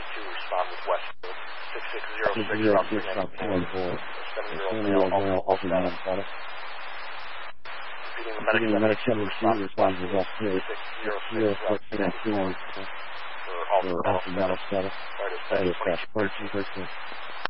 respond with Westwood. 6606 Stop 214. 7-year-old male, all status. Repeating the medic 7 responds with Westwood. 6606 for all battle status. Dispatch 1313.